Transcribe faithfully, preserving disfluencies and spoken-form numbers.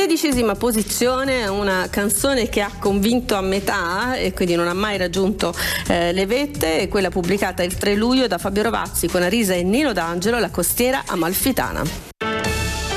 sedicesima posizione, una canzone che ha convinto a metà e quindi non ha mai raggiunto eh, le vette, quella pubblicata il tre luglio da Fabio Rovazzi con Arisa e Nino D'Angelo, La costiera amalfitana.